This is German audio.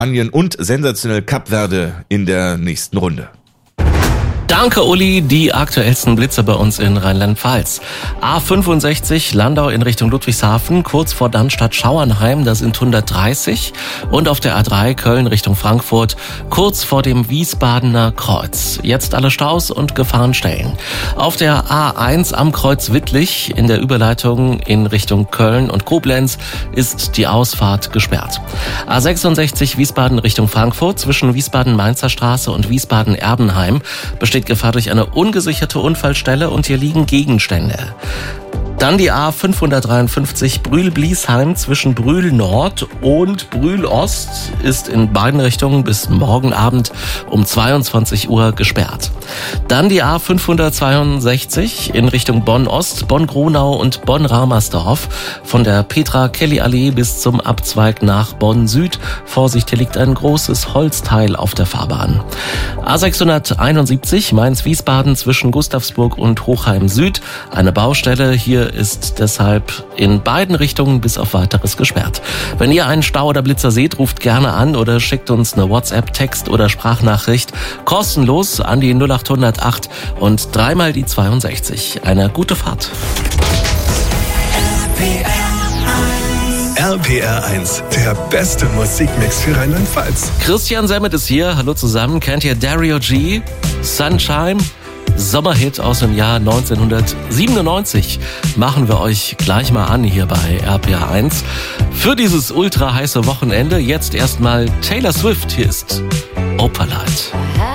Spanien und sensationell Kap Verde in der nächsten Runde. Danke, Uli. Die aktuellsten Blitze bei uns in Rheinland-Pfalz. A65 Landau in Richtung Ludwigshafen, kurz vor Dannstatt-Schauernheim, da sind 130. Und auf der A3 Köln Richtung Frankfurt, kurz vor dem Wiesbadener Kreuz. Jetzt alle Staus und Gefahrenstellen. Auf der A1 am Kreuz Wittlich in der Überleitung in Richtung Köln und Koblenz ist die Ausfahrt gesperrt. A66 Wiesbaden Richtung Frankfurt zwischen Wiesbaden-Mainzer Straße und Wiesbaden-Erbenheim besteht Gefahr durch eine ungesicherte Unfallstelle und hier liegen Gegenstände. Dann die A553 Brühl-Bliesheim zwischen Brühl Nord und Brühl Ost ist in beiden Richtungen bis morgen Abend um 22 Uhr gesperrt. Dann die A562 in Richtung Bonn Ost, Bonn-Gronau und Bonn-Ramersdorf von der Petra-Kelly-Allee bis zum Abzweig nach Bonn Süd. Vorsicht, hier liegt ein großes Holzteil auf der Fahrbahn. A671 Mainz-Wiesbaden zwischen Gustavsburg und Hochheim Süd. Eine Baustelle, hier ist deshalb in beiden Richtungen bis auf Weiteres gesperrt. Wenn ihr einen Stau oder Blitzer seht, ruft gerne an oder schickt uns eine WhatsApp, Text oder Sprachnachricht kostenlos an die 08008 und 3 die 62. Eine gute Fahrt. RPR 1, der beste Musikmix für Rheinland-Pfalz. Christian Semmet ist hier. Hallo zusammen. Kennt ihr Dario G? Sunshine? Sommerhit aus dem Jahr 1997 machen wir euch gleich mal an hier bei RPR 1. Für dieses ultra heiße Wochenende jetzt erstmal Taylor Swift. Hier ist Opalite.